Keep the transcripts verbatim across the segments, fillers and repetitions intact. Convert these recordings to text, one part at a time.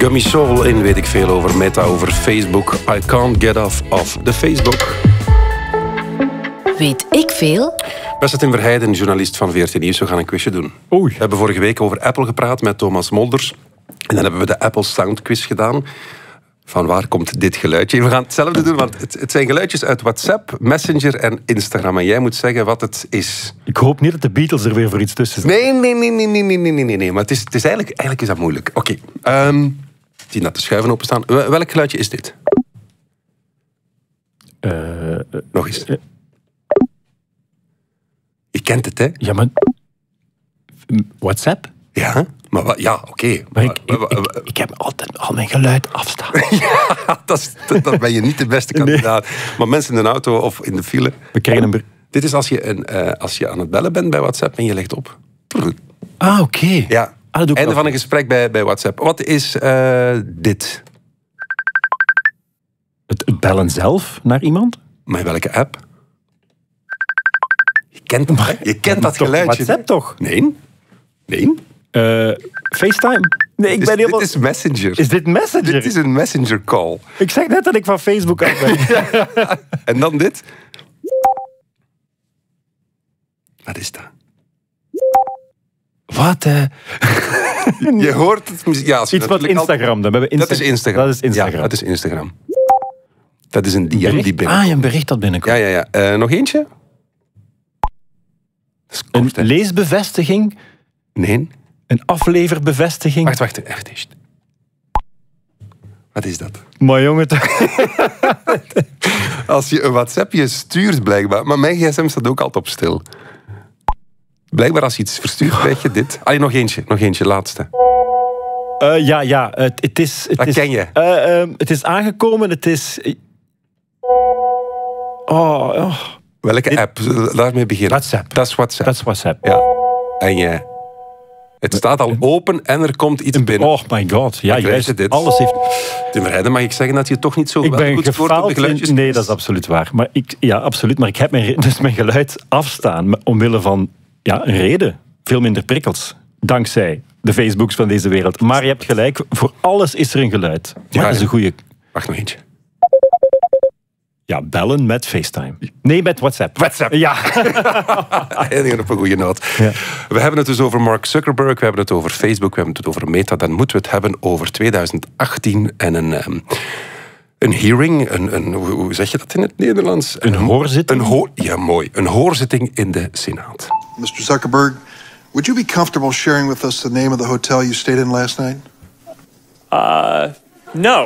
Gummy Soul in weet ik veel over Meta, over Facebook. I can't get off of the Facebook. Weet ik veel? Beste Tim Verheijden, journalist van V R T Nieuws. We gaan een quizje doen. Oei. We hebben vorige week over Apple gepraat met Thomas Molders. En dan hebben we de Apple Sound Quiz gedaan. Van waar komt dit geluidje? We gaan hetzelfde doen, want het, het zijn geluidjes uit WhatsApp, Messenger en Instagram. En jij moet zeggen wat het is. Ik hoop niet dat de Beatles er weer voor iets tussen zijn. Nee, nee, nee, nee, nee, nee, nee, nee, nee. Maar het is, het is eigenlijk, eigenlijk is dat moeilijk. Oké. Okay. Um, zie dat de schuiven openstaan. Welk geluidje is dit? Uh, Nog eens. Uh, Je kent het, hè? Ja, maar... WhatsApp? Ja, maar wat, ja, oké. Okay. Maar ik, ik, ik, ik heb altijd al mijn geluid afstaan. Ja, dat, is, dat, dat ben je niet de beste kandidaat. Nee. Maar mensen in de auto of in de file... We krijgen een... Dit is als je, een, uh, als je aan het bellen bent bij WhatsApp en je legt op. Ah, oké. Okay. Ja, ah, einde nog. Van een gesprek bij, bij WhatsApp. Wat is uh, dit? Het, het bellen zelf naar iemand? Maar welke app? Je kent, maar, je kent dat geluidje. WhatsApp toch? Nee. Nee. Uh, FaceTime? Nee, ik dus ben helemaal... Dit is Messenger. Is dit Messenger? Dit is een Messenger call. Ik zeg net dat ik van Facebook af ben. En dan dit. Wat is dat? Wat? Uh... Je hoort het... Ja, als je iets van Instagram. Al... Dan. We hebben Insta... Dat is Instagram. Dat is Instagram. Ja, dat is Instagram. Dat is een D M die binnenkomt. Ah, een bericht dat binnenkomt. Ja, ja, ja. Uh, nog eentje? Kort, een leesbevestiging? Nee. Een afleverbevestiging? Wacht, wacht. Echt eens. Wat is dat? Maar jongen... Als je een WhatsAppje stuurt, blijkbaar... Maar mijn gsm staat ook altijd op stil. Blijkbaar als je iets verstuurt, krijg je dit. Ah, nog eentje. Nog eentje, laatste. Uh, ja, ja. Het, het is... Het dat is, ken je. Uh, uh, het is aangekomen. Het is... Oh, oh. Welke dit... app? Daarmee beginnen. WhatsApp. Dat is WhatsApp. Dat is WhatsApp. Ja. En je... Het staat al open en er komt iets binnen. Oh my god. Ja, juist. Dit. Alles heeft... Tim Verheijden, mag ik zeggen dat je toch niet zo ik ben goed scoort op de geluidjes? In... Nee, dat is absoluut waar. Maar ik, ja, absoluut. Maar ik heb mijn, dus mijn geluid afstaan omwille van ja, een reden. Veel minder prikkels. Dankzij de Facebooks van deze wereld. Maar je hebt gelijk, voor alles is er een geluid. Maar ja, dat is een goede... Wacht nog eentje. Ja, bellen met FaceTime. Nee, met WhatsApp. WhatsApp. Ja. Eindigen op een goede noot. Ja. We hebben het dus over Mark Zuckerberg, we hebben het over Facebook, we hebben het over Meta. Dan moeten we het hebben over tweeduizend achttien en een... Um, Een hearing, een, een, hoe zeg je dat in het Nederlands? Een, een hoorzitting? Een hoor, ja, mooi. Een hoorzitting in de Senaat. mister Zuckerberg, would you be comfortable sharing with us the name of the hotel you stayed in last night? Uh, no.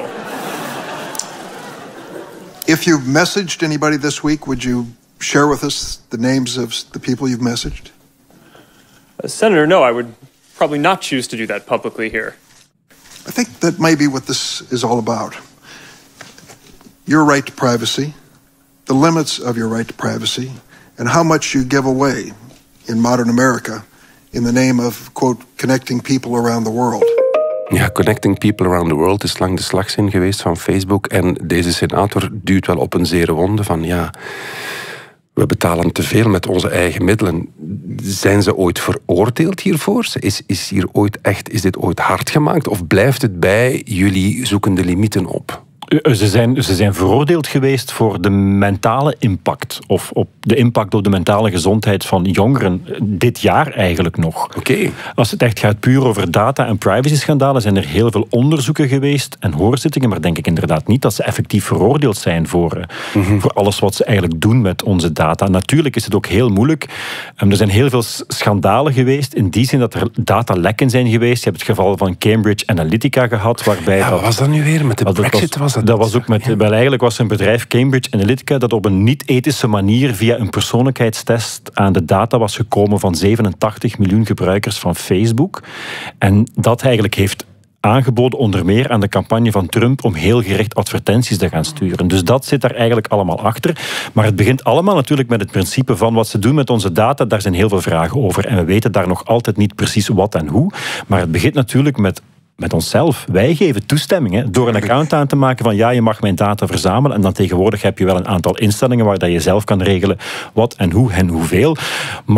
If you've messaged anybody this week, would you share with us the names of the people you've messaged? Uh, Senator, no, I would probably not choose to do that publicly here. I think that may be what this is all about. Your right to privacy, the limits of your right to privacy, and how much you give away in modern America in the name of, quote, connecting people around the world. Ja, connecting people around the world is lang de slagzin geweest van Facebook. En deze senator duwt wel op een zere wonde van ja, we betalen te veel met onze eigen middelen. Zijn ze ooit veroordeeld hiervoor? Is, is, hier ooit echt, is dit ooit hard gemaakt? Of blijft het bij jullie zoeken de limieten op? Ze zijn, ze zijn veroordeeld geweest voor de mentale impact. Of op de impact op de mentale gezondheid van jongeren. Dit jaar eigenlijk nog. Oké. Okay. Als het echt gaat puur over data- en privacy-schandalen, zijn er heel veel onderzoeken geweest en hoorzittingen. Maar denk ik inderdaad niet dat ze effectief veroordeeld zijn voor, mm-hmm. voor alles wat ze eigenlijk doen met onze data. Natuurlijk is het ook heel moeilijk. Er zijn heel veel schandalen geweest. In die zin dat er datalekken zijn geweest. Je hebt het geval van Cambridge Analytica gehad. Waarbij ja, wat was dat nu weer? Met de Brexit was Dat was ook met, wel eigenlijk was er een bedrijf, Cambridge Analytica, dat op een niet-ethische manier via een persoonlijkheidstest aan de data was gekomen van zevenentachtig miljoen gebruikers van Facebook. En dat eigenlijk heeft aangeboden onder meer aan de campagne van Trump om heel gericht advertenties te gaan sturen. Dus dat zit daar eigenlijk allemaal achter. Maar het begint allemaal natuurlijk met het principe van wat ze doen met onze data. Daar zijn heel veel vragen over. En we weten daar nog altijd niet precies wat en hoe. Maar het begint natuurlijk met Met onszelf. Wij geven toestemming hè, door een account aan te maken van ja, je mag mijn data verzamelen. En dan tegenwoordig heb je wel een aantal instellingen waar dat je zelf kan regelen wat en hoe en hoeveel. Maar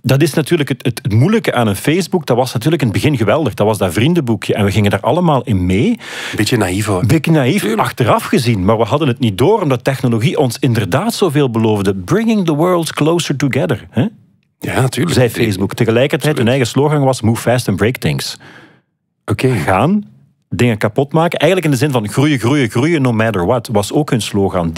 Dat is natuurlijk het, het, het moeilijke aan een Facebook. Dat was natuurlijk in het begin geweldig. Dat was dat vriendenboekje. En we gingen daar allemaal in mee. Een beetje naïef hoor. Een beetje naïef, Tuurlijk. Achteraf gezien. Maar we hadden het niet door, omdat technologie ons inderdaad zoveel beloofde. Bringing the worlds closer together. Hè? Ja, natuurlijk. Zei Facebook. Tegelijkertijd, hun eigen slogan was move fast and break things. Oké. Okay. Gaan, dingen kapot maken. Eigenlijk in de zin van groeien, groeien, groeien, no matter what. Was ook hun slogan.